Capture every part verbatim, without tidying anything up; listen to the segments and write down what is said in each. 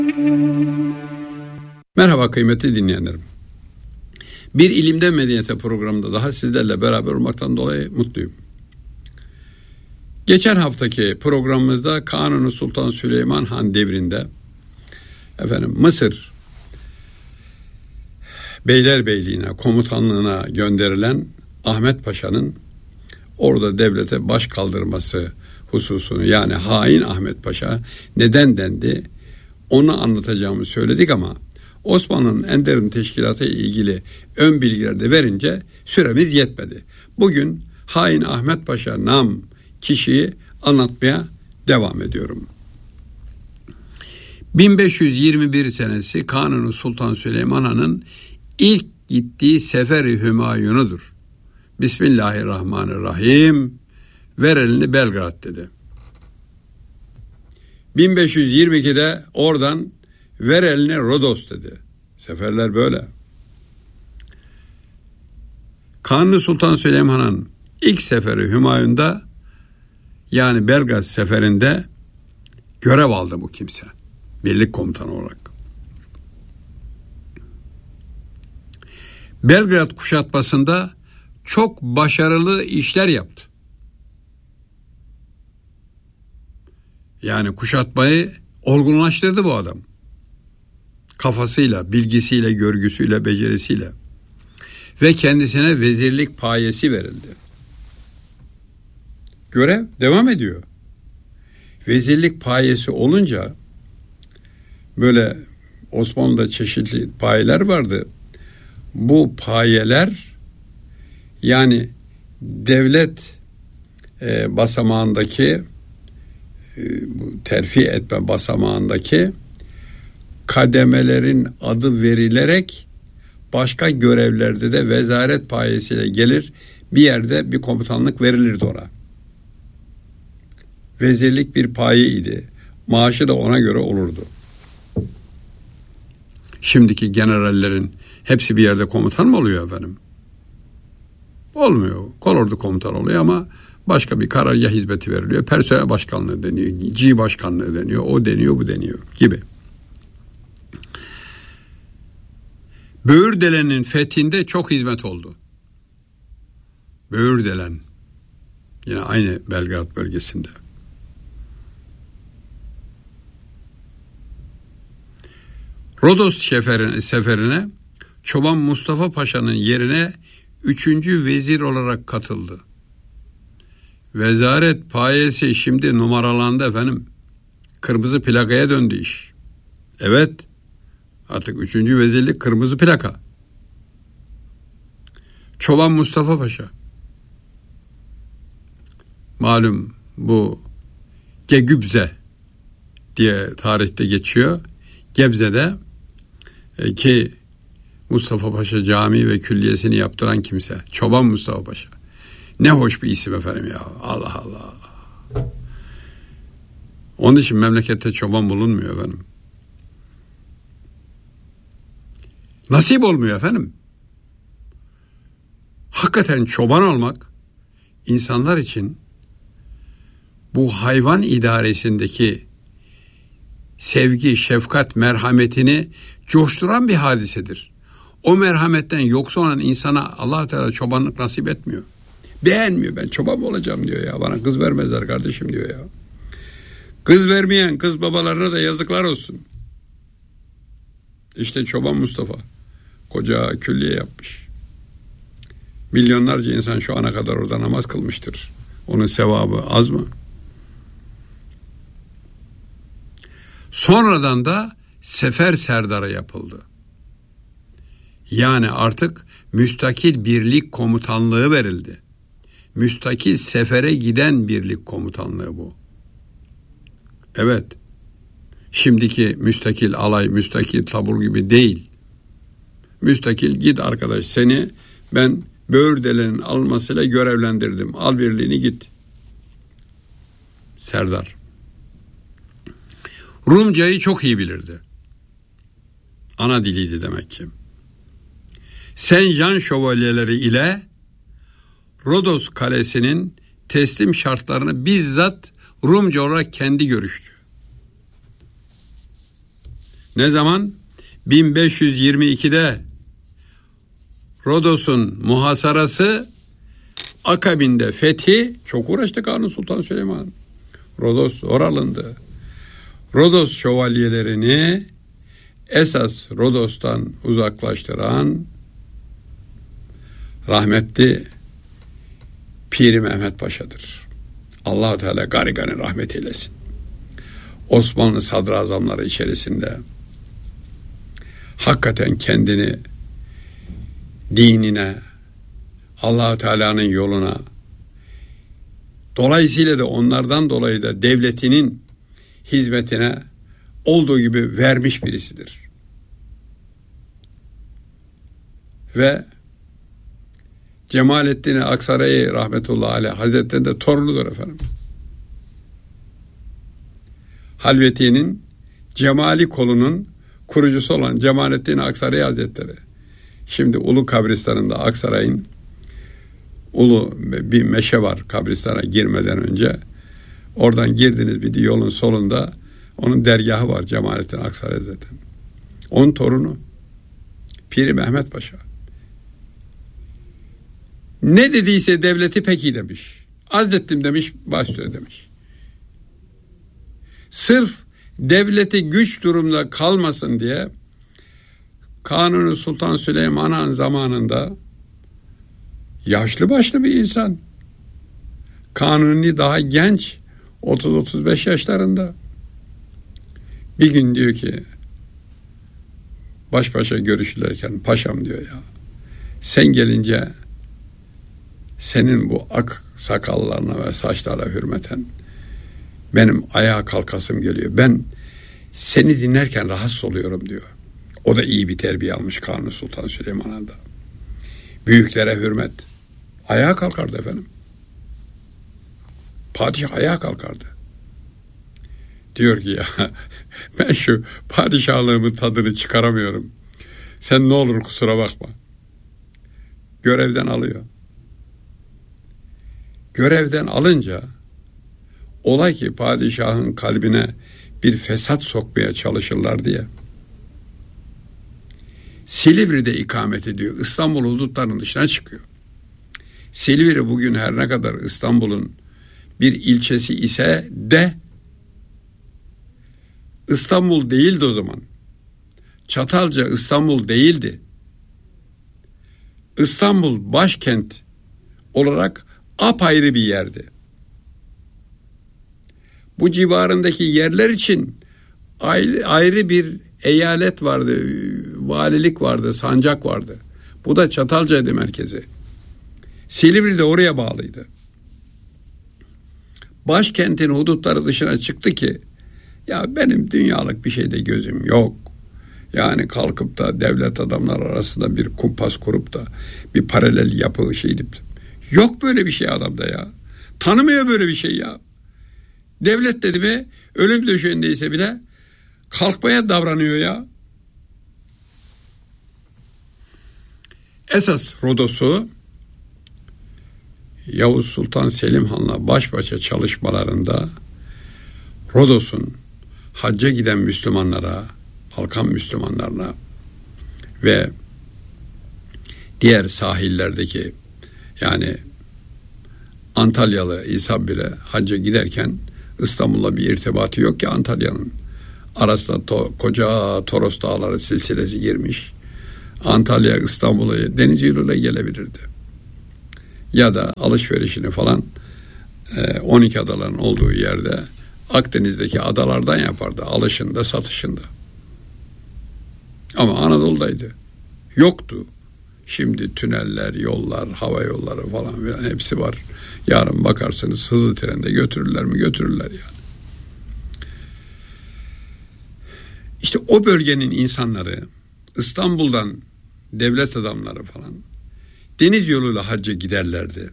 Merhaba kıymetli dinleyenlerim. Bir İlimden Medeniyete programında daha sizlerle beraber olmaktan dolayı mutluyum. Geçen haftaki programımızda Kanuni Sultan Süleyman Han devrinde efendim Mısır Beylerbeyliğine, komutanlığına gönderilen Ahmet Paşa'nın orada devlete baş kaldırması hususunu, yani hain Ahmet Paşa neden dendi, onu anlatacağımı söyledik ama Osmanlı'nın Enderun Teşkilatı ile ilgili ön bilgiler de verince süremiz yetmedi. Bugün hain Ahmet Paşa nam kişiyi anlatmaya devam ediyorum. bin beş yüz yirmi bir senesi Kanuni Sultan Süleyman Han'ın ilk gittiği Seferi Hümayun'udur. Bismillahirrahmanirrahim. Ver elini Belgrad dedi. bin beş yüz yirmi ikide oradan ver elini Rodos dedi. Seferler böyle. Kanuni Sultan Süleyman Han'ın ilk seferi Hümayun'da, yani Belgrad seferinde görev aldı bu kimse. Birlik komutanı olarak. Belgrad kuşatmasında çok başarılı işler yaptı. Yani kuşatmayı olgunlaştırdı bu adam. Kafasıyla, bilgisiyle, görgüsüyle, becerisiyle. Ve kendisine vezirlik payesi verildi. Görev devam ediyor. Vezirlik payesi olunca böyle Osmanlı'da çeşitli payeler vardı. Bu payeler, yani devlet e, basamağındaki e, terfi etme basamağındaki kademelerin adı verilerek başka görevlerde de vezaret payesiyle gelir, bir yerde bir komutanlık verilirdi ona. Vezirlik bir payeydi. Maaşı da ona göre olurdu. Şimdiki generallerin hepsi bir yerde komutan mı oluyor efendim? Olmuyor. Kolordu komutan oluyor ama başka bir karargah hizmeti veriliyor. Personel başkanlığı deniyor, G başkanlığı deniyor, o deniyor, bu deniyor gibi. Böğürdelen'in fethinde çok hizmet oldu. Böğürdelen, yine aynı Belgrad bölgesinde. Rodos seferine, seferine Çoban Mustafa Paşa'nın yerine üçüncü vezir olarak katıldı. Vezaret payesi şimdi numaralandı efendim. Kırmızı plakaya döndü iş. Evet, artık üçüncü vezirlik kırmızı plaka. Çoban Mustafa Paşa. Malum bu Gegübze diye tarihte geçiyor. Gebze'de e, ki Mustafa Paşa Camii ve külliyesini yaptıran kimse. Çoban Mustafa Paşa. Ne hoş bir isim efendim ya. Allah Allah. Onun için memlekette çoban bulunmuyor efendim. Nasip olmuyor efendim. Hakikaten çoban olmak insanlar için bu hayvan idaresindeki sevgi, şefkat, merhametini coşturan bir hadisedir. O merhametten yoksun olan insana Allah Teala çobanlık nasip etmiyor. Beğenmiyor. Ben çoban mı olacağım diyor ya. Bana kız vermezler kardeşim diyor ya. Kız vermeyen kız babalarına da yazıklar olsun. İşte Çoban Mustafa koca külliye yapmış. Milyonlarca insan şu ana kadar orada namaz kılmıştır. Onun sevabı az mı? Sonradan da sefer serdarı yapıldı. Yani artık müstakil birlik komutanlığı verildi. Müstakil sefere giden birlik komutanlığı bu. Evet. Şimdiki müstakil alay, müstakil tabur gibi değil. Müstakil git arkadaş, seni ben Böğürdelen'in almasıyla görevlendirdim. Al birliğini git. Serdar. Rumcayı çok iyi bilirdi. Ana diliydi demek ki. Senjan şövalyeleri ile Rodos kalesinin teslim şartlarını bizzat Rumca olarak kendi görüştü. Ne zaman? bin beş yüz yirmi ikide Rodos'un muhasarası, akabinde fethi, çok uğraştı Kanuni Sultan Süleyman. Rodos zor alındı. Rodos şövalyelerini esas Rodos'tan uzaklaştıran rahmetli Piri Mehmet Paşa'dır. Allah-u Teala gani gani rahmet eylesin. Osmanlı sadrazamları içerisinde hakikaten kendini dinine, Allah-u Teala'nın yoluna, dolayısıyla da onlardan dolayı da devletinin hizmetine olduğu gibi vermiş birisidir. Ve Cemalettin Aksaray rahmetullahi aleyh Hazretleri'nin de torunudur efendim. Halveti'nin Cemali kolunun kurucusu olan Cemalettin Aksaray Hazretleri. Şimdi Ulu Kabristan'ında Aksaray'ın ulu bir meşe var kabristana girmeden önce. Oradan girdiniz bir yolun solunda onun dergahı var Cemalettin Aksaray Hazretleri. Onun torunu Piri Mehmet Paşa. Ne dediyse devleti peki demiş. Azlettim demiş, başüstüne demiş. Sırf devleti güç durumda kalmasın diye Kanuni Sultan Süleyman Han zamanında yaşlı başlı bir insan. Kanuni daha genç, otuz otuz beş yaşlarında. Bir gün diyor ki baş başa görüşürlerken, paşam diyor ya, sen gelince senin bu ak sakallarına ve saçlarına hürmeten benim ayağa kalkasım geliyor. Ben seni dinlerken rahatsız oluyorum diyor. O da iyi bir terbiye almış Kanuni Sultan Süleyman'a da. Büyüklere hürmet. Ayağa kalkardı efendim. Padişah ayağa kalkardı. Diyor ki ya ben şu padişahlığımın tadını çıkaramıyorum. Sen ne olur kusura bakma. Görevden alıyor. Görevden alınca olay ki padişahın kalbine bir fesat sokmaya çalışırlar diye Silivri'de ikamet ediyor. İstanbul hudutlarının dışına çıkıyor. Silivri bugün her ne kadar İstanbul'un bir ilçesi ise de İstanbul değildi o zaman. Çatalca İstanbul değildi. İstanbul başkent olarak apayrı bir yerdi. Bu civarındaki yerler için ayrı, ayrı bir eyalet vardı, valilik vardı, sancak vardı. Bu da Çatalca'ydı merkezi. Silivri de oraya bağlıydı. Başkentin hudutları dışına çıktı ki ya benim dünyalık bir şeyde gözüm yok. Yani kalkıp da devlet adamlar arasında bir kumpas kurup da bir paralel yapı şey edip yok böyle bir şey adamda ya. Tanımıyor böyle bir şey ya. Devlet dedi mi ölüm döşeğindeyse bile kalkmaya davranıyor ya. Esas Rodos'u Yavuz Sultan Selim Han'la baş başa çalışmalarında Rodos'un hacca giden Müslümanlara, Balkan Müslümanlarına ve diğer sahillerdeki yani Antalyalı İsa bile hacca giderken İstanbul'la bir irtibatı yok ki Antalya'nın. Arasında to, koca Toros Dağları silsilesi girmiş. Antalya İstanbul'a deniz yoluyla gelebilirdi. Ya da alışverişini falan on iki adaların olduğu yerde Akdeniz'deki adalardan yapardı. Alışında, satışında. Ama Anadolu'daydı. Yoktu. Şimdi tüneller, yollar, hava yolları falan filan hepsi var. Yarın bakarsınız hızlı trende götürürler mi? Götürürler yani. İşte o bölgenin insanları İstanbul'dan devlet adamları falan deniz yoluyla hacca giderlerdi.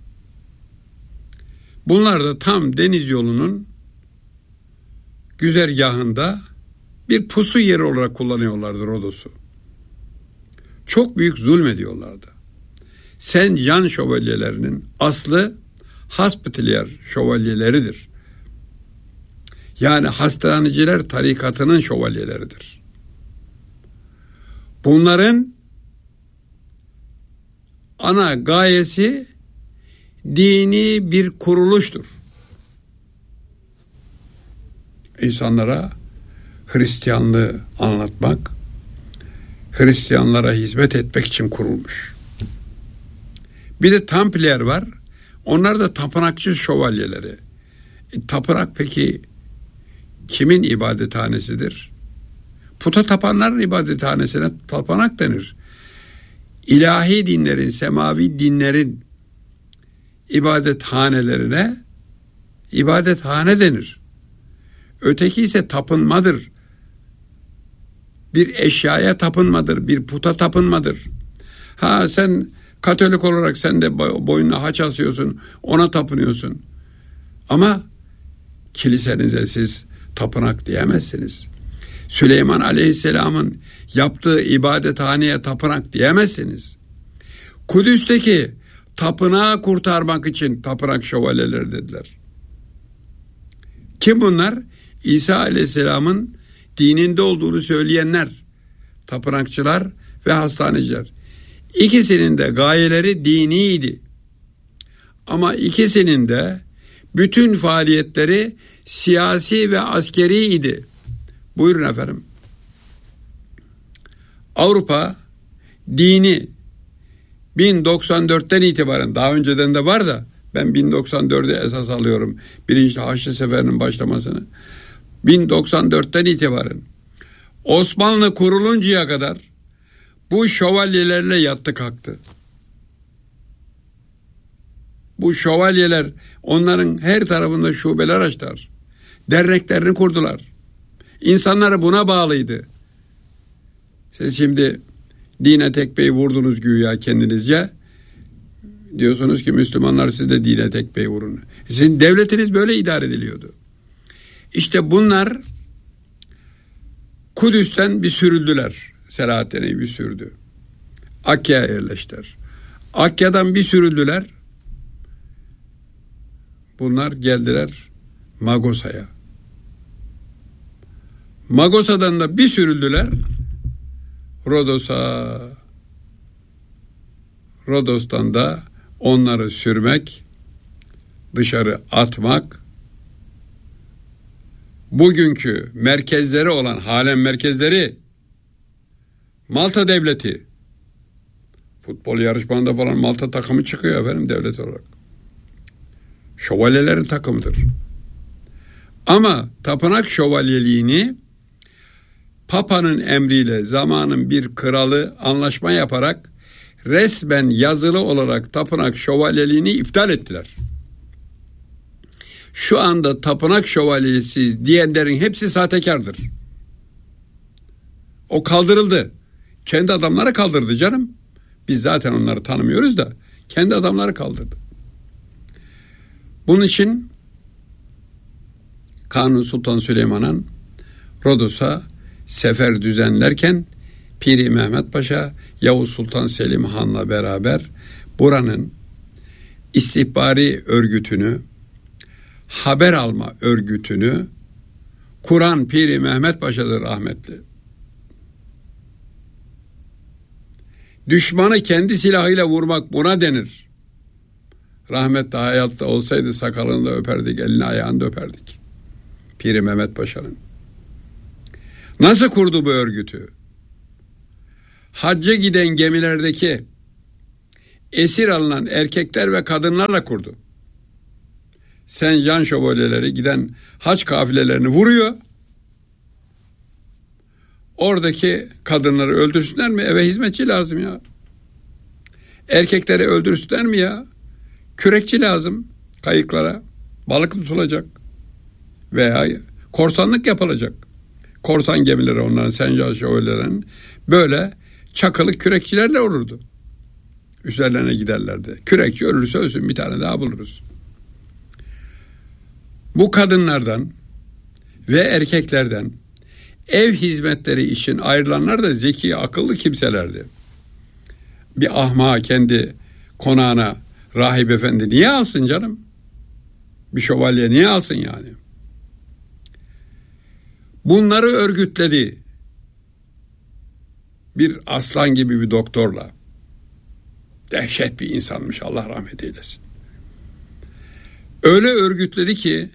Bunlar da tam deniz yolunun güzergahında bir pusu yeri olarak kullanıyorlardı Rodos'u. Çok büyük zulmediyorlardı. Sen yan şövalyelerinin aslı Hospitalier şövalyeleridir. Yani hastaneciler tarikatının şövalyeleridir. Bunların ana gayesi dini bir kuruluştur. İnsanlara Hristiyanlığı anlatmak, Hristiyanlara hizmet etmek için kurulmuş. Bir de Templier var. Onlar da tapınakçı şövalyeleri. E, tapınak peki kimin ibadethanesidir? Puta tapanların ibadethanesine tapınak denir. İlahi dinlerin, semavi dinlerin ibadethanelerine ibadethane denir. Öteki ise tapınmadır. Bir eşyaya tapınmadır, bir puta tapınmadır. Ha sen Katolik olarak sen de boynuna haç asıyorsun, ona tapınıyorsun. Ama kilisenize siz tapınak diyemezsiniz. Süleyman Aleyhisselam'ın yaptığı ibadethaneye tapınak diyemezsiniz. Kudüs'teki tapınağı kurtarmak için tapınak şövalyeleri dediler. Kim bunlar? İsa Aleyhisselam'ın dininde olduğunu söyleyenler, tapınakçılar ve hastaneciler. İkisinin de gayeleri diniydi. Ama ikisinin de bütün faaliyetleri siyasi ve askeriydi. Buyurun efendim. Avrupa dini bin doksan dörtten itibaren, daha önceden de var da ben bin doksan dörde esas alıyorum. Birinci Haçlı Seferi'nin başlamasını. bin doksan dörtten itibaren Osmanlı kuruluncaya kadar bu şövalyelerle yattı kalktı. Bu şövalyeler onların her tarafında şubeler açtılar. Derneklerini kurdular. İnsanları buna bağlıydı. Siz şimdi dine tekmeyi vurdunuz güya kendinizce. Diyorsunuz ki Müslümanlar siz de dine tekmeyi vurun. Sizin devletiniz böyle idare ediliyordu. İşte bunlar Kudüs'ten bir sürüldüler. Selahaddin Eyyubi sürdü. Akka'ya yerleştiler. Akka'dan bir sürüldüler. Bunlar geldiler Magosa'ya. Magosa'dan da bir sürüldüler Rodos'a. Rodos'tan da onları sürmek, dışarı atmak, bugünkü merkezleri olan halen merkezleri Malta devleti, futbol yarışmanında falan Malta takımı çıkıyor efendim devlet olarak. Şövalyelerin takımıdır. Ama tapınak şövalyeliğini Papa'nın emriyle zamanın bir kralı anlaşma yaparak resmen yazılı olarak tapınak şövalyeliğini iptal ettiler. Şu anda tapınak şövalyesi diyenlerin hepsi sahtekardır. O kaldırıldı. Kendi adamları kaldırdı canım. Biz zaten onları tanımıyoruz da kendi adamları kaldırdı. Bunun için Kanuni Sultan Süleyman'ın Rodos'a sefer düzenlerken Piri Mehmet Paşa, Yavuz Sultan Selim Han'la beraber buranın istihbari örgütünü, haber alma örgütünü kuran Piri Mehmet Paşa'dır rahmetli. Düşmanı kendi silahıyla vurmak buna denir. Rahmetli hayatta olsaydı sakalını da öperdik, elini ayağını da öperdik. Piri Mehmet Paşa'nın. Nasıl kurdu bu örgütü? Hacca giden gemilerdeki esir alınan erkekler ve kadınlarla kurdu. Sen can şövalyeleri giden hac kafilelerini vuruyor. Oradaki kadınları öldürsünler mi? Eve hizmetçi lazım ya. Erkekleri öldürsünler mi ya? Kürekçi lazım kayıklara. Balık tutulacak. Veya korsanlık yapılacak. Korsan gemileri onların, Sencar şövalyelerinin böyle çakılı kürekçilerle olurdu. Üzerlerine giderlerdi. Kürekçi ölürse ölsün, bir tane daha buluruz. Bu kadınlardan ve erkeklerden ev hizmetleri için ayrılanlar da zeki, akıllı kimselerdi. Bir ahmağı kendi konağına rahip efendi niye alsın canım? Bir şövalye niye alsın yani? Bunları örgütledi. bir aslan gibi bir doktorla, dehşet bir insanmış, Allah rahmet eylesin. Öyle örgütledi ki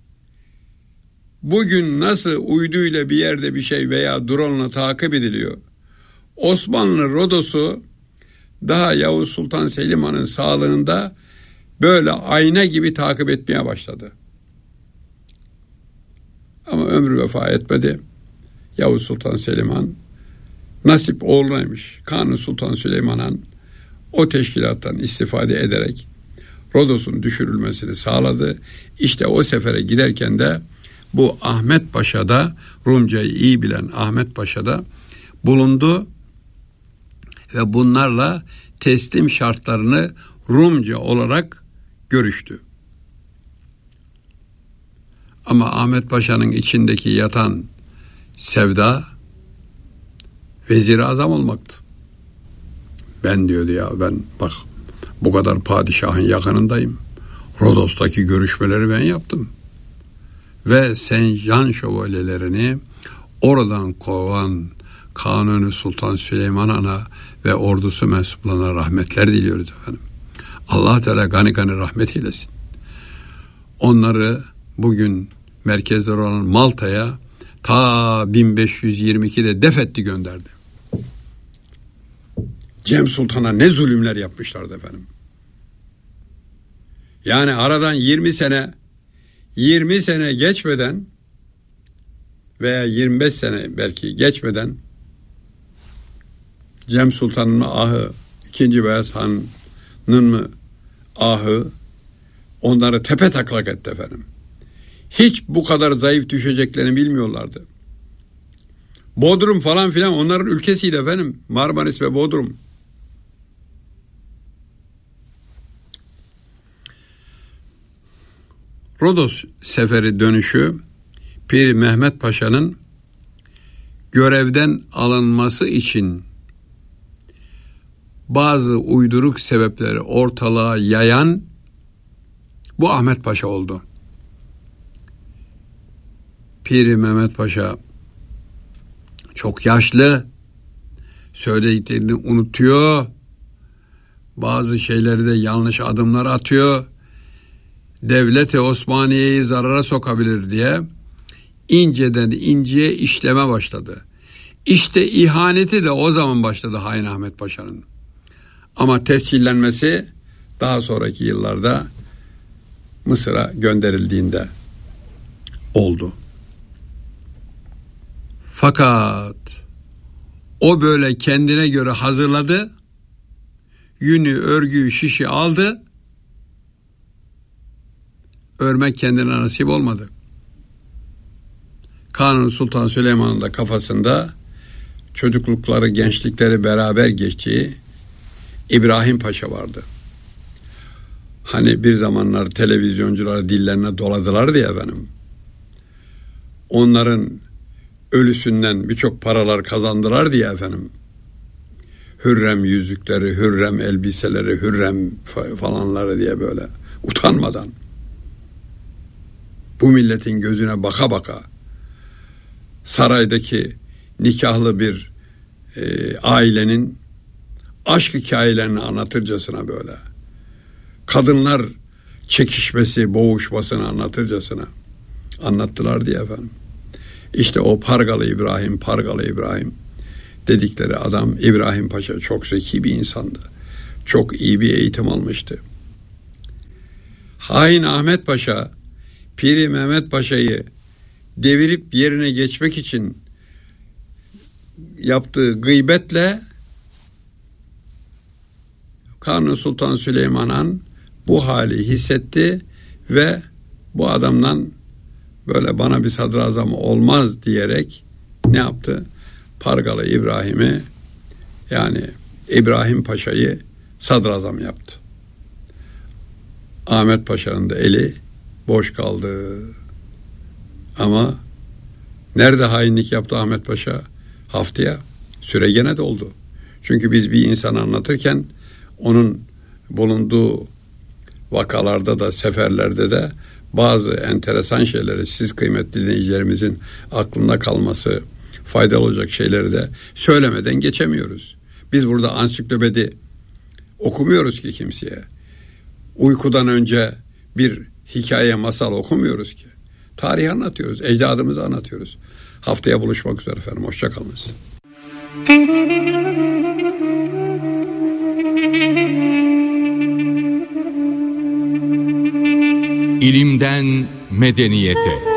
bugün nasıl uyduyla bir yerde bir şey veya drone'la takip ediliyor, Osmanlı Rodos'u daha Yavuz Sultan Selim Han'ın sağlığında böyle ayna gibi takip etmeye başladı. Ama ömrü vefa etmedi. Yavuz Sultan Selim Han nasip oğlunaymış. Kanuni Sultan Süleyman Han o teşkilattan istifade ederek Rodos'un düşürülmesini sağladı. İşte o sefere giderken de bu Ahmet Paşa'da, Rumcayı iyi bilen Ahmet Paşa'da bulundu ve bunlarla teslim şartlarını Rumca olarak görüştü. Ama Ahmet Paşa'nın içindeki yatan sevda Vezir-i Azam olmaktı. Ben diyordu ya, ben bak bu kadar padişahın yakınındayım. Rodos'taki görüşmeleri ben yaptım. Ve Sencan şövalyelerini oradan kovan Kanuni Sultan Süleyman Han'a ve ordusu mensuplarına rahmetler diliyoruz efendim. Allah Teala gani gani rahmet eylesin. Onları bugün merkezleri olan Malta'ya ta bin beş yüz yirmi ikide def etti, gönderdi. Cem Sultan'a ne zulümler yapmışlardı efendim. Yani aradan yirmi sene yirmi sene geçmeden veya yirmi beş sene belki geçmeden Cem Sultan'ın ahı, ikinci Beyaz Han'ın mı ahı onları tepe taklak etti efendim. Hiç bu kadar zayıf düşeceklerini bilmiyorlardı. Bodrum falan filan onların ülkesiydi efendim. Marmaris ve Bodrum. Rodos seferi dönüşü Pir Mehmet Paşa'nın görevden alınması için bazı uyduruk sebepleri ortalığa yayan bu Ahmet Paşa oldu. Pir Mehmet Paşa çok yaşlı, söylediklerini unutuyor, bazı şeyleri de yanlış adımlar atıyor, Devlet-i Osmaniye'yi zarara sokabilir diye inceden inceye işleme başladı. İşte ihaneti de o zaman başladı hain Ahmet Paşa'nın. Ama tescillenmesi daha sonraki yıllarda Mısır'a gönderildiğinde oldu. Fakat o böyle kendine göre hazırladı, yünü, örgüyü, şişi aldı, örmek kendine nasip olmadı. Kanuni Sultan Süleyman'ın da kafasında çocuklukları, gençlikleri beraber geçtiği İbrahim Paşa vardı. Hani bir zamanlar televizyoncular dillerine doladılar diye efendim. Onların ölüsünden birçok paralar kazandılar diye efendim. Hürrem yüzükleri, hürrem elbiseleri, hürrem falanları diye böyle utanmadan bu milletin gözüne baka baka saraydaki nikahlı bir e, ailenin aşk hikayelerini anlatırcasına böyle kadınlar çekişmesi, boğuşmasını anlatırcasına anlattılar diye efendim. İşte o Pargalı İbrahim, Pargalı İbrahim dedikleri adam İbrahim Paşa çok zeki bir insandı. Çok iyi bir eğitim almıştı. Hain Ahmet Paşa, Piri Mehmet Paşa'yı devirip yerine geçmek için yaptığı gıybetle Kanuni Sultan Süleyman Han bu hali hissetti ve bu adamdan böyle bana bir sadrazam olmaz diyerek ne yaptı? Pargalı İbrahim'i, yani İbrahim Paşa'yı sadrazam yaptı. Ahmet Paşa'nın da eli boş kaldı. Ama nerede hainlik yaptı Ahmet Paşa? Haftaya süre gene doldu. Çünkü biz bir insanı anlatırken onun bulunduğu vakalarda da, seferlerde de bazı enteresan şeyleri siz kıymetli dinleyicilerimizin aklında kalması faydalı olacak şeyleri de söylemeden geçemiyoruz. Biz burada ansiklopedi okumuyoruz ki kimseye. Uykudan önce bir hikaye, masal okumuyoruz ki. Tarih anlatıyoruz, ecdadımızı anlatıyoruz. Haftaya buluşmak üzere efendim. Hoşça kalınız. İlimden medeniyete.